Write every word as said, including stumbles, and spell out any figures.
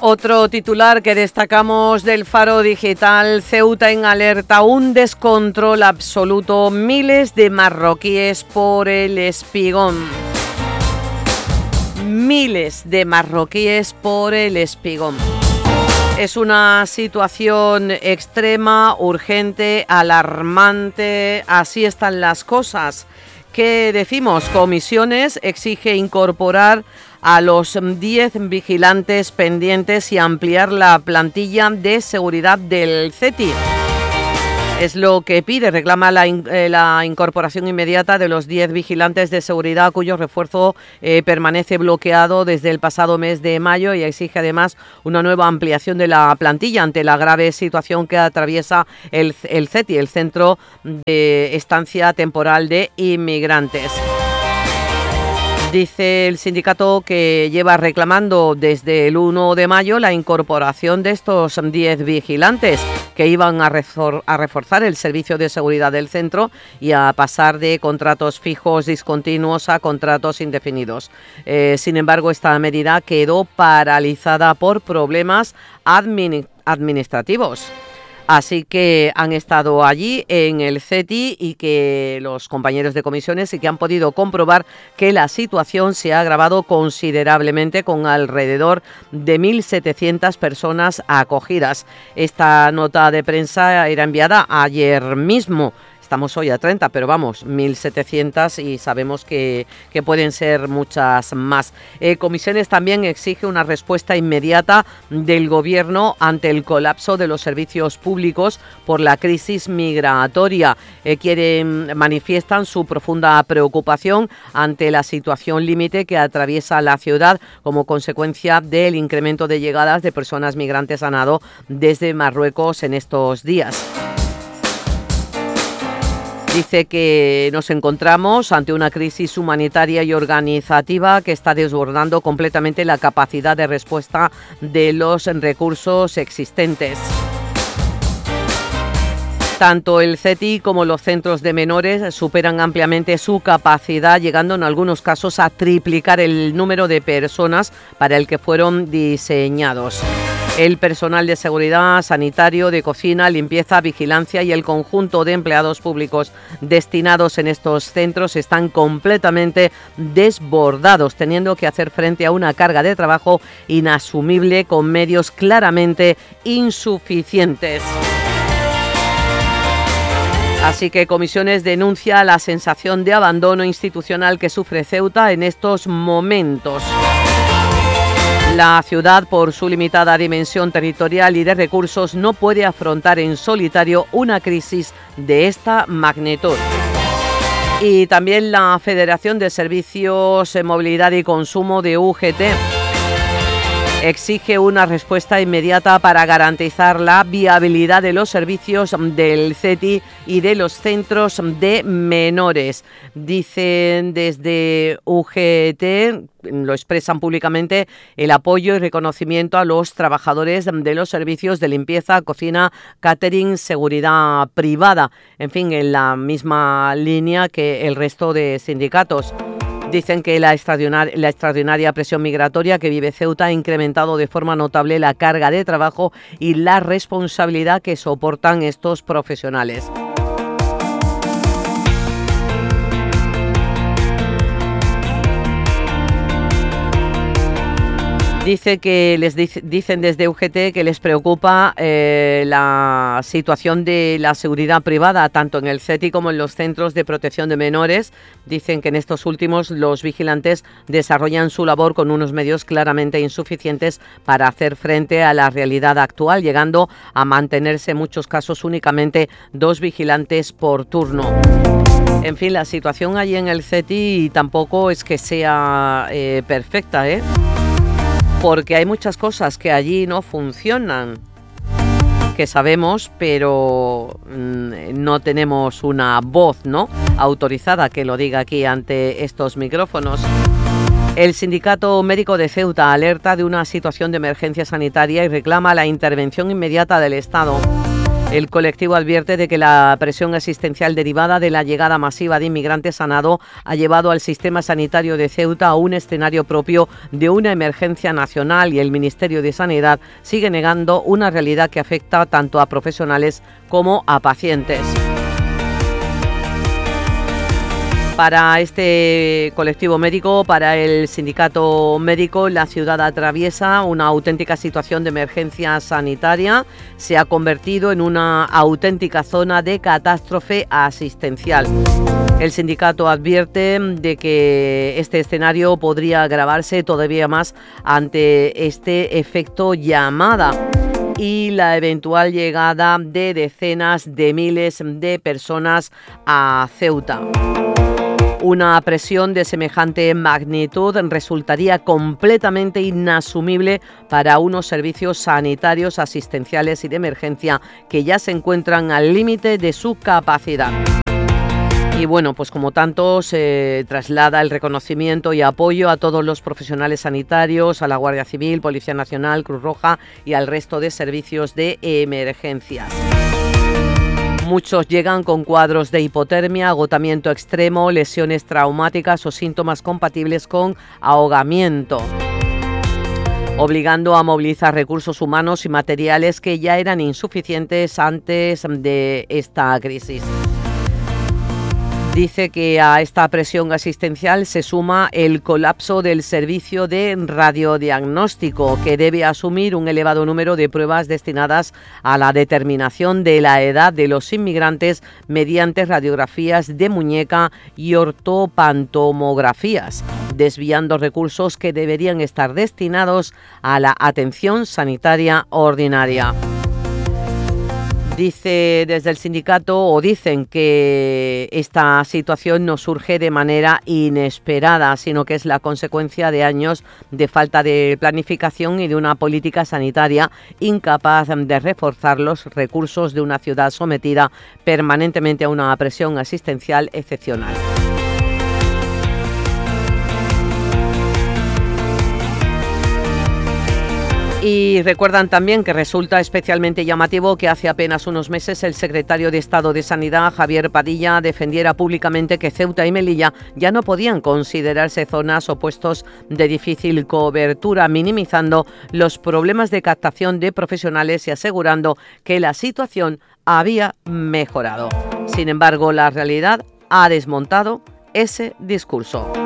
Otro titular que destacamos del Faro Digital: Ceuta en alerta, un descontrol absoluto, miles de marroquíes por el Espigón. Miles de marroquíes por el Espigón. Es una situación extrema, urgente, alarmante, así están las cosas. ¿Qué decimos? Comisiones exige incorporar a los diez vigilantes pendientes y ampliar la plantilla de seguridad del C E T I. Es lo que pide, reclama la, in, eh, la incorporación inmediata de los diez vigilantes de seguridad cuyo refuerzo eh, permanece bloqueado desde el pasado mes de mayo, y exige además una nueva ampliación de la plantilla ante la grave situación que atraviesa el, el C E T I, el Centro de Estancia Temporal de Inmigrantes. Dice el sindicato que lleva reclamando desde el uno de mayo la incorporación de estos diez vigilantes que iban a, refor- a reforzar el servicio de seguridad del centro y a pasar de contratos fijos discontinuos a contratos indefinidos. Eh, sin embargo, esta medida quedó paralizada por problemas admin- administrativos. Así que han estado allí en el C E T I y que los compañeros de comisiones sí que han podido comprobar que la situación se ha agravado considerablemente, con alrededor de mil setecientas personas acogidas. Esta nota de prensa era enviada ayer mismo. Estamos hoy a treinta, pero vamos, mil setecientas, y sabemos que, que pueden ser muchas más. Eh, Comisiones también exige una respuesta inmediata del Gobierno ante el colapso de los servicios públicos por la crisis migratoria. Eh, quieren, manifiestan su profunda preocupación ante la situación límite que atraviesa la ciudad como consecuencia del incremento de llegadas de personas migrantes a nado desde Marruecos en estos días. Dice que nos encontramos ante una crisis humanitaria y organizativa que está desbordando completamente la capacidad de respuesta de los recursos existentes. Tanto el C E T I como los centros de menores superan ampliamente su capacidad, llegando en algunos casos a triplicar el número de personas para el que fueron diseñados. El personal de seguridad, sanitario, de cocina, limpieza, vigilancia y el conjunto de empleados públicos destinados en estos centros están completamente desbordados, teniendo que hacer frente a una carga de trabajo inasumible con medios claramente insuficientes. Así que Comisiones denuncia la sensación de abandono institucional que sufre Ceuta en estos momentos. La ciudad, por su limitada dimensión territorial y de recursos, no puede afrontar en solitario una crisis de esta magnitud. Y también la Federación de Servicios, Movilidad y Consumo de U G T exige una respuesta inmediata para garantizar la viabilidad de los servicios del C E T I y de los centros de menores. Dicen desde U G T, lo expresan públicamente, el apoyo y reconocimiento a los trabajadores de los servicios de limpieza, cocina, catering, seguridad privada, en fin, en la misma línea que el resto de sindicatos. Dicen que la extraordinaria, la extraordinaria presión migratoria que vive Ceuta ha incrementado de forma notable la carga de trabajo y la responsabilidad que soportan estos profesionales. Dice que les dic- dicen desde U G T que les preocupa eh, la situación de la seguridad privada, tanto en el C E T I como en los centros de protección de menores. Dicen que en estos últimos los vigilantes desarrollan su labor con unos medios claramente insuficientes para hacer frente a la realidad actual, llegando a mantenerse en muchos casos únicamente dos vigilantes por turno. En fin, la situación allí en el C E T I tampoco es que sea eh, perfecta, ¿eh? Porque hay muchas cosas que allí no funcionan, que sabemos, pero mmm, no tenemos una voz, ¿no?, autorizada que lo diga aquí ante estos micrófonos. El Sindicato Médico de Ceuta alerta de una situación de emergencia sanitaria y reclama la intervención inmediata del Estado. El colectivo advierte de que la presión asistencial derivada de la llegada masiva de inmigrantes a nado ha llevado al sistema sanitario de Ceuta a un escenario propio de una emergencia nacional y el Ministerio de Sanidad sigue negando una realidad que afecta tanto a profesionales como a pacientes. Para este colectivo médico, para el sindicato médico, la ciudad atraviesa una auténtica situación de emergencia sanitaria. Se ha convertido en una auténtica zona de catástrofe asistencial. El sindicato advierte de que este escenario podría agravarse todavía más ante este efecto llamada y la eventual llegada de decenas de miles de personas a Ceuta. Una presión de semejante magnitud resultaría completamente inasumible para unos servicios sanitarios, asistenciales y de emergencia que ya se encuentran al límite de su capacidad. Y bueno, pues como tanto se traslada el reconocimiento y apoyo a todos los profesionales sanitarios, a la Guardia Civil, Policía Nacional, Cruz Roja y al resto de servicios de emergencias. Muchos llegan con cuadros de hipotermia, agotamiento extremo, lesiones traumáticas o síntomas compatibles con ahogamiento, obligando a movilizar recursos humanos y materiales que ya eran insuficientes antes de esta crisis. Dice que a esta presión asistencial se suma el colapso del servicio de radiodiagnóstico, que debe asumir un elevado número de pruebas destinadas a la determinación de la edad de los inmigrantes mediante radiografías de muñeca y ortopantomografías, desviando recursos que deberían estar destinados a la atención sanitaria ordinaria. Dice desde el sindicato, o dicen que esta situación no surge de manera inesperada, sino que es la consecuencia de años de falta de planificación y de una política sanitaria incapaz de reforzar los recursos de una ciudad sometida permanentemente a una presión asistencial excepcional. Y recuerdan también que resulta especialmente llamativo que hace apenas unos meses el secretario de Estado de Sanidad, Javier Padilla, defendiera públicamente que Ceuta y Melilla ya no podían considerarse zonas o puestos de difícil cobertura, minimizando los problemas de captación de profesionales y asegurando que la situación había mejorado. Sin embargo, la realidad ha desmontado ese discurso.